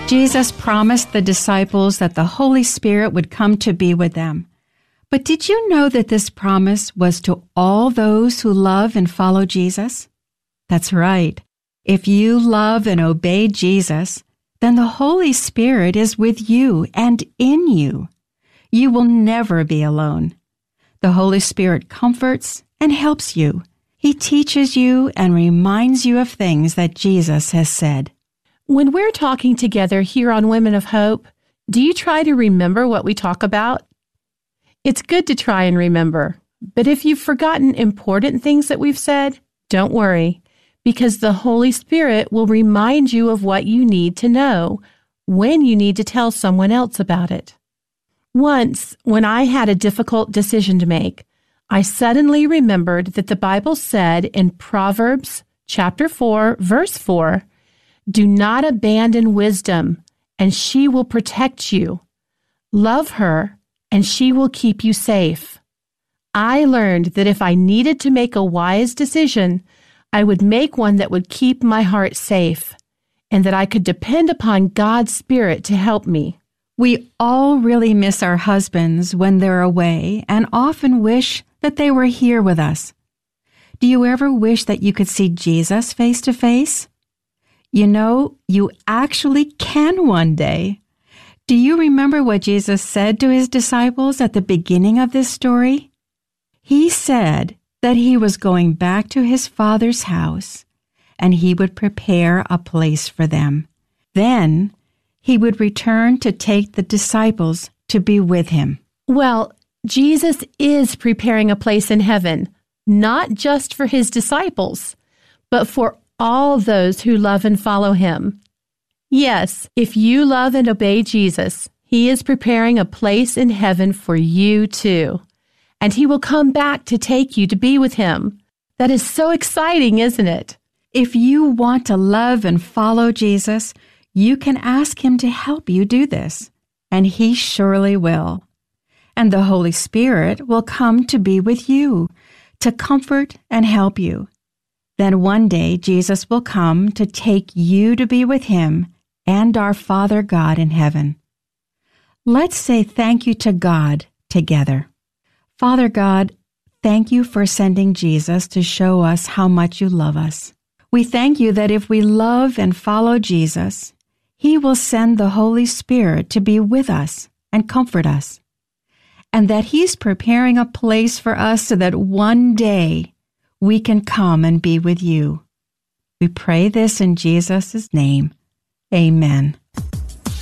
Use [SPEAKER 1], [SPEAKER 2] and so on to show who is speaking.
[SPEAKER 1] Jesus promised the disciples that the Holy Spirit would come to be with them. But did you know that this promise was to all those who love and follow Jesus? That's right. If you love and obey Jesus, then the Holy Spirit is with you and in you. You will never be alone. The Holy Spirit comforts and helps you. He teaches you and reminds you of things that Jesus has said.
[SPEAKER 2] When we're talking together here on Women of Hope, do you try to remember what we talk about? It's good to try and remember, but if you've forgotten important things that we've said, don't worry, because the Holy Spirit will remind you of what you need to know when you need to tell someone else about it. Once, when I had a difficult decision to make, I suddenly remembered that the Bible said in Proverbs chapter 4, verse 4, "Do not abandon wisdom, and she will protect you. Love her, and she will keep you safe." I learned that if I needed to make a wise decision, I would make one that would keep my heart safe, and that I could depend upon God's Spirit to help me.
[SPEAKER 1] We all really miss our husbands when they're away and often wish that they were here with us. Do you ever wish that you could see Jesus face to face? You know, you actually can one day. Do you remember what Jesus said to his disciples at the beginning of this story? He said that he was going back to his Father's house and he would prepare a place for them. Then he would return to take the disciples to be with him.
[SPEAKER 2] Well, Jesus is preparing a place in heaven, not just for his disciples, but for all those who love and follow him. Yes, if you love and obey Jesus, he is preparing a place in heaven for you too. And he will come back to take you to be with him. That is so exciting, isn't it?
[SPEAKER 1] If you want to love and follow Jesus, you can ask him to help you do this, and he surely will. And the Holy Spirit will come to be with you, to comfort and help you. Then one day Jesus will come to take you to be with him and our Father God in heaven. Let's say thank you to God together. Father God, thank you for sending Jesus to show us how much you love us. We thank you that if we love and follow Jesus, he will send the Holy Spirit to be with us and comfort us, and that he's preparing a place for us so that one day we can come and be with you. We pray this in Jesus' name. Amen.